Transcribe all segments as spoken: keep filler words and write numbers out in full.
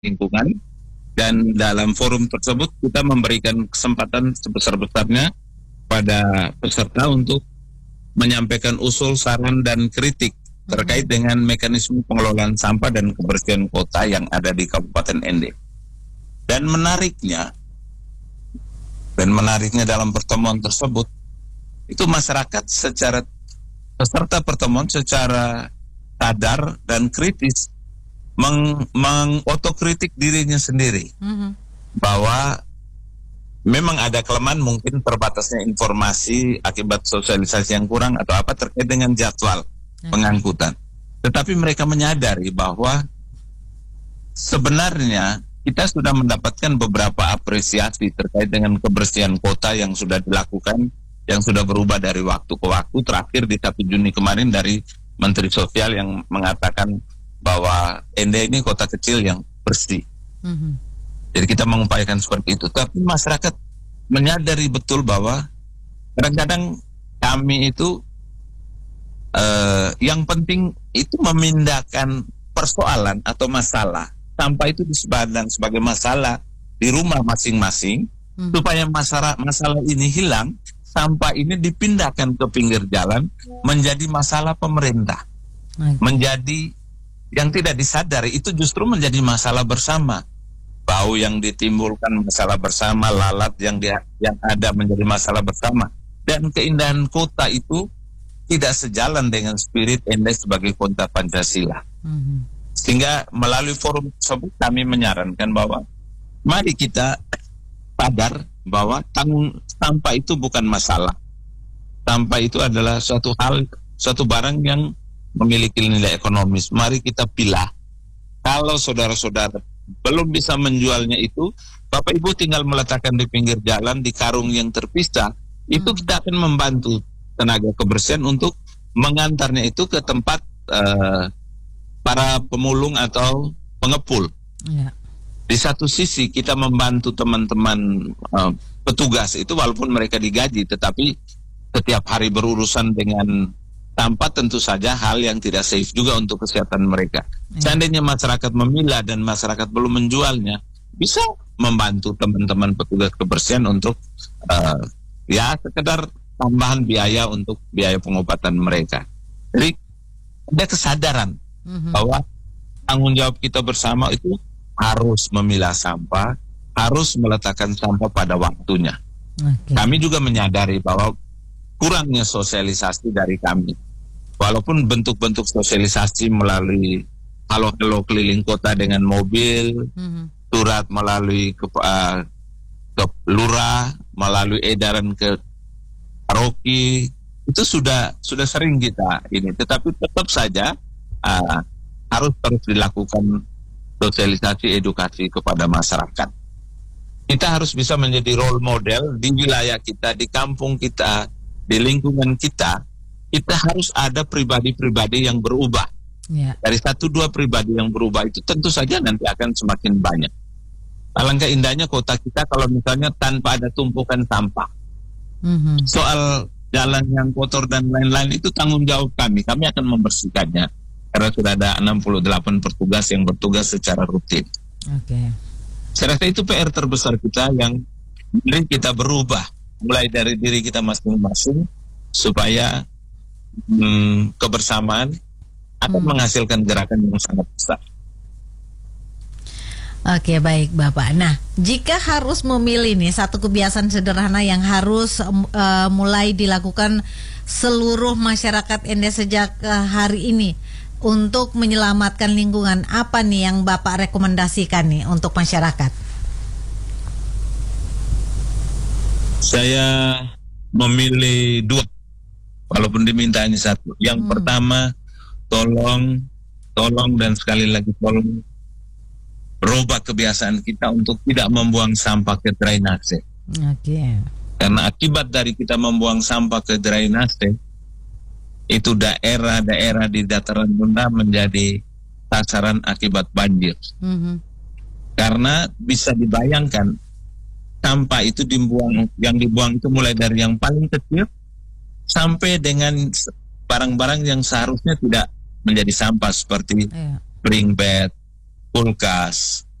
lingkungan, dan dalam forum tersebut kita memberikan kesempatan sebesar-besarnya pada peserta untuk menyampaikan usul, saran, dan kritik terkait dengan mekanisme pengelolaan sampah dan kebersihan kota yang ada di Kabupaten Ende. Dan menariknya, dan menariknya dalam pertemuan tersebut, itu masyarakat secara peserta pertemuan secara sadar dan kritis meng, mengotokritik dirinya sendiri, mm-hmm. bahwa memang ada kelemahan, mungkin terbatasnya informasi akibat sosialisasi yang kurang atau apa terkait dengan jadwal mm-hmm. pengangkutan. Tetapi mereka menyadari bahwa sebenarnya kita sudah mendapatkan beberapa apresiasi terkait dengan kebersihan kota yang sudah dilakukan, yang sudah berubah dari waktu ke waktu. Terakhir di satu Juni kemarin dari Menteri Sosial yang mengatakan bahwa Ende ini kota kecil yang bersih. Mm-hmm. Jadi kita mengupayakan seperti itu. Tapi masyarakat menyadari betul bahwa kadang-kadang kami itu uh, yang penting itu memindahkan persoalan atau masalah. Sampah itu disebutkan sebagai masalah di rumah masing-masing, mm-hmm. supaya masalah masalah ini hilang. Sampah ini dipindahkan ke pinggir jalan menjadi masalah pemerintah, okay. menjadi yang tidak disadari itu justru menjadi masalah bersama. Bau yang ditimbulkan masalah bersama, lalat yang dia, yang ada menjadi masalah bersama. Dan keindahan kota itu tidak sejalan dengan spirit Ende sebagai kota Pancasila. Mm-hmm. Sehingga melalui forum tersebut kami menyarankan bahwa mari kita sadar bahwa tanggung sampah itu bukan masalah. Sampah itu adalah suatu hal, suatu barang yang memiliki nilai ekonomis. Mari kita pilah. Kalau saudara-saudara belum bisa menjualnya itu, Bapak Ibu tinggal meletakkan di pinggir jalan, di karung yang terpisah. Hmm. Itu kita akan membantu tenaga kebersihan untuk mengantarnya itu ke tempat uh, para pemulung atau pengepul. Ya. Di satu sisi kita membantu teman-teman uh, petugas itu walaupun mereka digaji, tetapi setiap hari berurusan dengan sampah tentu saja hal yang tidak safe juga untuk kesehatan mereka. Ya. Seandainya masyarakat memilah dan masyarakat belum menjualnya, bisa membantu teman-teman petugas kebersihan untuk uh, ya sekedar tambahan biaya untuk biaya pengobatan mereka. Jadi ada kesadaran mm-hmm. bahwa tanggung jawab kita bersama itu harus memilah sampah, harus meletakkan sampah pada waktunya. Okay. Kami juga menyadari bahwa kurangnya sosialisasi dari kami. Walaupun bentuk-bentuk sosialisasi melalui halo-halo keliling kota dengan mobil, mm-hmm. surat melalui ke, uh, ke lurah, melalui edaran ke paroki, itu sudah sudah sering kita ini. Tetapi tetap saja uh, harus terus dilakukan sosialisasi edukasi kepada masyarakat. Kita harus bisa menjadi role model di wilayah kita, di kampung kita, di lingkungan kita. Kita harus ada pribadi-pribadi yang berubah. Ya. Dari satu dua pribadi yang berubah itu tentu saja nanti akan semakin banyak. Alangkah indahnya kota kita kalau misalnya tanpa ada tumpukan sampah. Mm-hmm. Soal jalan yang kotor dan lain-lain itu tanggung jawab kami. Kami akan membersihkannya. Karena sudah ada enam puluh delapan petugas yang bertugas secara rutin. Oke. Okay. Saya rasa itu P R terbesar kita yang mari kita berubah mulai dari diri kita masing-masing supaya hmm, kebersamaan akan hmm. menghasilkan gerakan yang sangat besar. Oke, baik Bapak. Nah, jika harus memilih nih satu kebiasaan sederhana yang harus uh, mulai dilakukan seluruh masyarakat Ende sejak uh, hari ini untuk menyelamatkan lingkungan, apa nih yang Bapak rekomendasikan nih untuk masyarakat? Saya memilih dua, walaupun diminta hanya satu. Yang hmm. pertama, tolong, tolong dan sekali lagi tolong rubah kebiasaan kita untuk tidak membuang sampah ke drainase. Oke. Okay. Karena akibat dari kita membuang sampah ke drainase, itu daerah-daerah di dataran rendah menjadi sasaran akibat banjir. Mm-hmm. Karena bisa dibayangkan sampah itu dibuang, yang dibuang itu mulai dari yang paling kecil sampai dengan barang-barang yang seharusnya tidak menjadi sampah seperti yeah. spring bed, kulkas,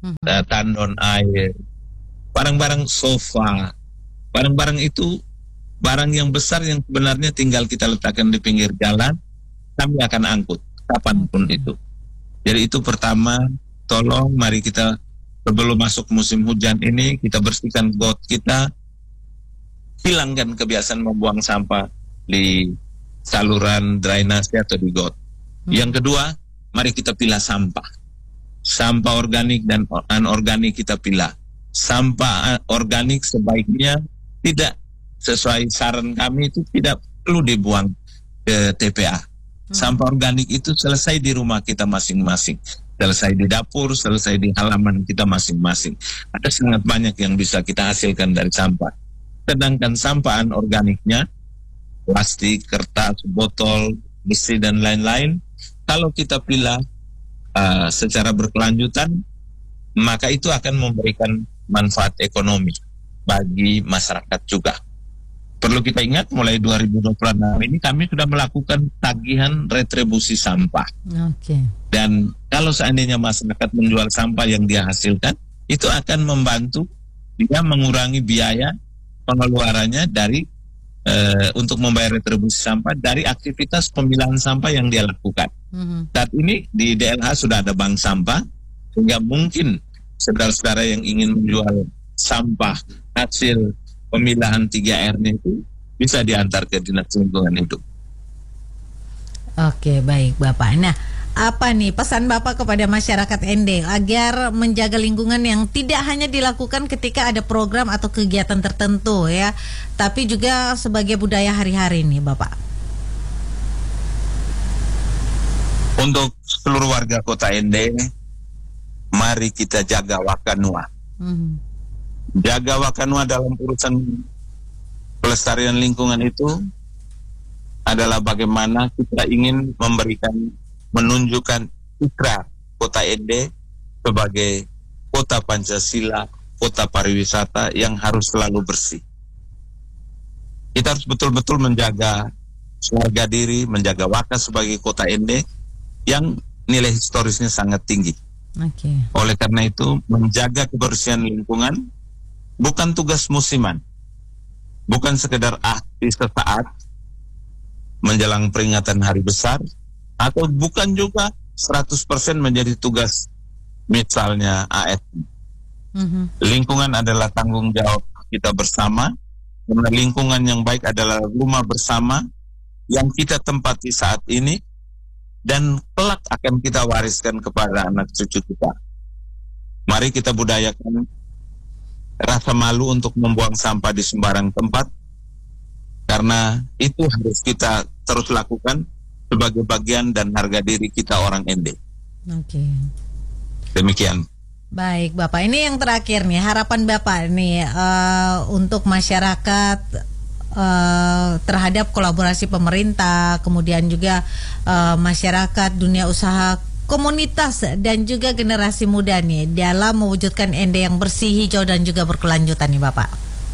Mhm. uh, tandon air, barang-barang sofa, barang-barang itu barang yang besar yang sebenarnya tinggal kita letakkan di pinggir jalan, kami akan angkut kapanpun Oke. itu. Jadi itu pertama, tolong mari kita sebelum masuk musim hujan ini kita bersihkan got kita, hilangkan kebiasaan membuang sampah di saluran drainase atau di got. Hmm. Yang kedua, mari kita pilah sampah. Sampah organik dan anorganik kita pilah. Sampah organik sebaiknya tidak sesuai saran kami itu tidak perlu dibuang ke T P A. Sampah organik itu selesai di rumah kita masing-masing, selesai di dapur, selesai di halaman kita masing-masing. Ada sangat banyak yang bisa kita hasilkan dari sampah. Sedangkan sampah anorganiknya, plastik, kertas, botol, besi dan lain-lain, kalau kita pilah uh, secara berkelanjutan, maka itu akan memberikan manfaat ekonomi bagi masyarakat juga. Perlu kita ingat mulai dua ribu dua puluh enam ini kami sudah melakukan tagihan retribusi sampah. Oke. Dan kalau seandainya masyarakat menjual sampah yang dia hasilkan, itu akan membantu dia mengurangi biaya pengeluarannya dari uh, untuk membayar retribusi sampah dari aktivitas pemilahan sampah yang dia lakukan. Mhm. Saat ini di D L H sudah ada bank sampah, sehingga mungkin saudara-saudara yang ingin menjual sampah hasil pemilahan tiga R-nya itu bisa diantar ke Dinas Lingkungan Hidup. Oke, baik Bapak. Nah, apa nih pesan Bapak kepada masyarakat N D agar menjaga lingkungan yang tidak hanya dilakukan ketika ada program atau kegiatan tertentu ya, tapi juga sebagai budaya hari-hari nih Bapak? Untuk seluruh warga Kota N D, mari kita jaga Wakanua. Mhm. Jaga Wakanua dalam urusan pelestarian lingkungan itu adalah bagaimana kita ingin memberikan, menunjukkan citra Kota N D sebagai kota Pancasila, kota pariwisata yang harus selalu bersih. Kita harus betul-betul menjaga harga diri, menjaga Waka sebagai kota N D yang nilai historisnya sangat tinggi. Oke. Oleh karena itu, menjaga kebersihan lingkungan bukan tugas musiman, bukan sekedar aksi sesaat menjelang peringatan hari besar, atau bukan juga seratus persen menjadi tugas misalnya A S I. Mhm. Lingkungan adalah tanggung jawab kita bersama, karena lingkungan yang baik adalah rumah bersama yang kita tempati saat ini dan kelak akan kita wariskan kepada anak cucu kita. Mari kita budayakan rasa malu untuk membuang sampah di sembarang tempat, karena itu harus kita terus lakukan sebagai bagian dan harga diri kita orang N D. Oke. Demikian. Baik Bapak, ini yang terakhir nih, harapan Bapak nih uh, untuk masyarakat uh, terhadap kolaborasi pemerintah, kemudian juga uh, masyarakat, dunia usaha, komunitas dan juga generasi muda nih dalam mewujudkan N D yang bersih, hijau dan juga berkelanjutan nih Bapak.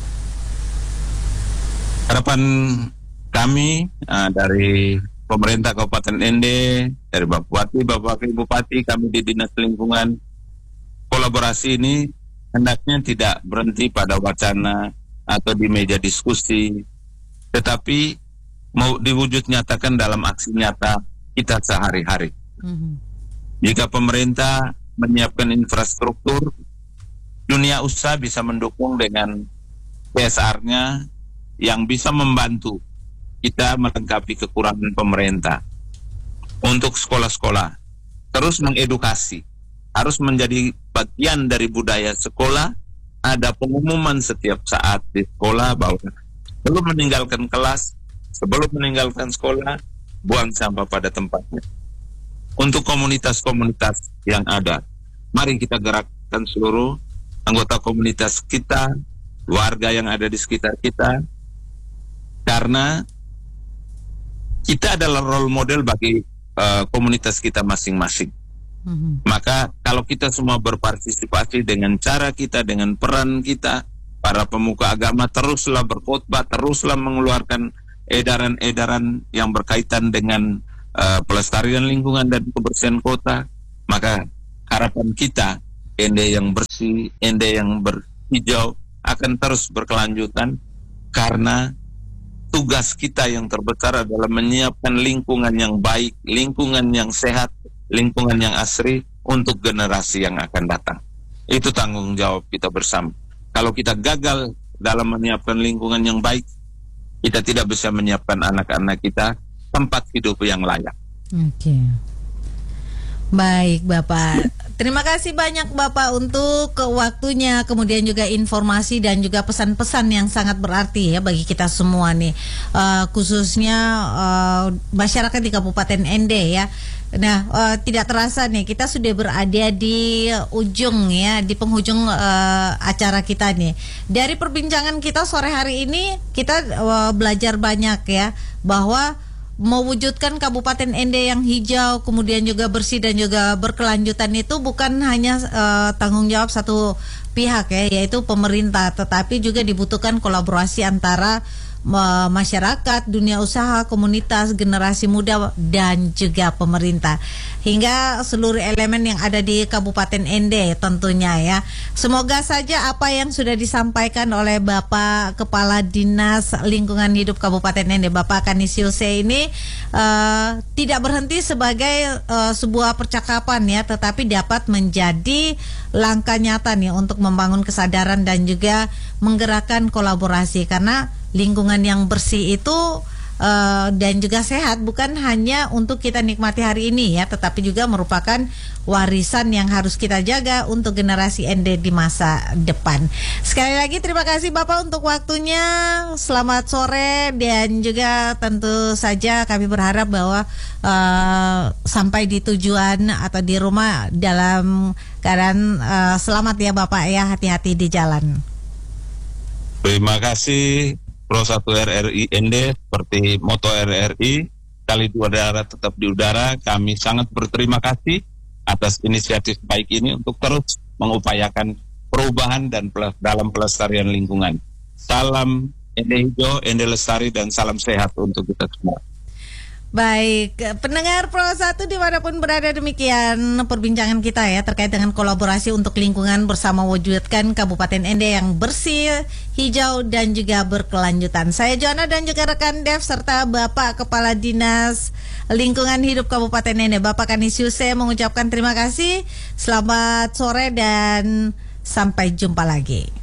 Harapan kami uh, dari pemerintah Kabupaten N D, dari Bapak Bupati, Bapak Wakil Bupati, kami di Dinas Lingkungan, kolaborasi ini hendaknya tidak berhenti pada wacana atau di meja diskusi, tetapi mau diwujud nyatakan dalam aksi nyata kita sehari-hari. Mm-hmm. Jika pemerintah menyiapkan infrastruktur, dunia usaha bisa mendukung dengan C S R-nya yang bisa membantu kita melengkapi kekurangan pemerintah. Untuk sekolah-sekolah, terus mengedukasi, harus menjadi bagian dari budaya sekolah. Ada pengumuman setiap saat di sekolah bahwa sebelum meninggalkan kelas, sebelum meninggalkan sekolah, buang sampah pada tempatnya. Untuk komunitas-komunitas yang ada, mari kita gerakkan seluruh anggota komunitas kita, warga yang ada di sekitar kita, karena kita adalah role model bagi uh, komunitas kita masing-masing. Mm-hmm. Maka kalau kita semua berpartisipasi dengan cara kita, dengan peran kita, para pemuka agama teruslah berkhotbah, teruslah mengeluarkan edaran-edaran yang berkaitan dengan uh, pelestarian lingkungan dan kebersihan kota, maka harapan kita Ende yang bersih, Ende yang berhijau akan terus berkelanjutan, karena tugas kita yang terbesar adalah menyiapkan lingkungan yang baik, lingkungan yang sehat, lingkungan yang asri untuk generasi yang akan datang. Itu tanggung jawab kita bersama. Kalau kita gagal dalam menyiapkan lingkungan yang baik, kita tidak bisa menyiapkan anak-anak kita tempat hidup yang layak. Oke. Baik Bapak, terima kasih banyak Bapak untuk waktunya, kemudian juga informasi dan juga pesan-pesan yang sangat berarti ya bagi kita semua nih, uh, khususnya uh, masyarakat di Kabupaten Ende ya. Nah, uh, tidak terasa nih kita sudah berada di ujung ya, di penghujung uh, acara kita nih. Dari perbincangan kita sore hari ini kita uh, belajar banyak ya, bahwa mewujudkan Kabupaten Ende yang hijau, kemudian juga bersih dan juga berkelanjutan itu bukan hanya uh, tanggung jawab satu pihak ya, yaitu pemerintah, tetapi juga dibutuhkan kolaborasi antara uh, masyarakat, dunia usaha, komunitas, generasi muda dan juga pemerintah, hingga seluruh elemen yang ada di Kabupaten Ende tentunya ya. Semoga saja apa yang sudah disampaikan oleh Bapak Kepala Dinas Lingkungan Hidup Kabupaten Ende, Bapak Kanisiuse ini uh, tidak berhenti sebagai uh, sebuah percakapan ya, tetapi dapat menjadi langkah nyata nih untuk membangun kesadaran dan juga menggerakkan kolaborasi, karena lingkungan yang bersih itu Uh, dan juga sehat bukan hanya untuk kita nikmati hari ini ya, tetapi juga merupakan warisan yang harus kita jaga untuk generasi Ende di masa depan. Sekali lagi terima kasih Bapak untuk waktunya. Selamat sore, dan juga tentu saja kami berharap bahwa uh, sampai di tujuan atau di rumah dalam keadaan uh, selamat ya Bapak ya, hati-hati di jalan. Terima kasih Pro satu R R I Ende, seperti moto R R I, kali dua darat tetap di udara. Kami sangat berterima kasih atas inisiatif baik ini untuk terus mengupayakan perubahan dan pel- dalam pelestarian lingkungan. Salam Ende hijau, Ende lestari, dan salam sehat untuk kita semua. Baik, pendengar Pro satu dimanapun berada, demikian perbincangan kita ya terkait dengan kolaborasi untuk lingkungan bersama wujudkan Kabupaten Ende yang bersih, hijau dan juga berkelanjutan. Saya Joanna dan juga rekan Dev serta Bapak Kepala Dinas Lingkungan Hidup Kabupaten Ende, Bapak Kanisiuse, mengucapkan terima kasih. Selamat sore dan sampai jumpa lagi.